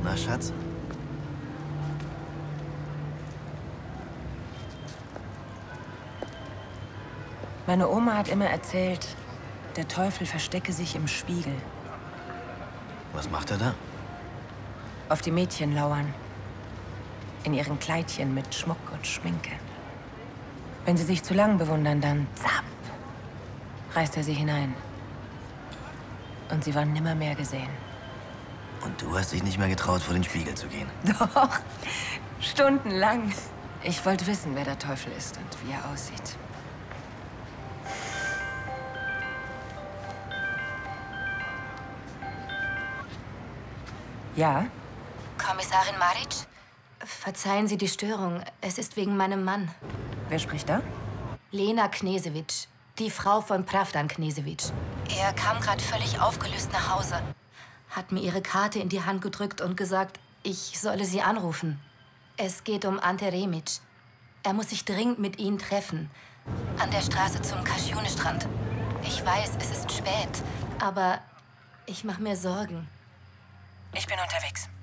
Na, Schatz? Meine Oma hat immer erzählt, der Teufel verstecke sich im Spiegel. Was macht er da? Auf die Mädchen lauern. In ihren Kleidchen mit Schmuck und Schminke. Wenn sie sich zu lang bewundern, dann zapp, reißt er sie hinein. Und sie waren nimmermehr gesehen. Und du hast dich nicht mehr getraut, vor den Spiegel zu gehen? Doch, stundenlang. Ich wollte wissen, wer der Teufel ist und wie er aussieht. Ja? Kommissarin Maric? Verzeihen Sie die Störung. Es ist wegen meinem Mann. Wer spricht da? Lena Knesewitsch, die Frau von Pravdan Knesewitsch. Er kam gerade völlig aufgelöst nach Hause. Hat mir ihre Karte in die Hand gedrückt und gesagt, ich solle sie anrufen. Es geht um Ante Remic. Er muss sich dringend mit Ihnen treffen. An der Straße zum Kaschjune-Strand. Ich weiß, es ist spät, aber ich mache mir Sorgen. Ich bin unterwegs.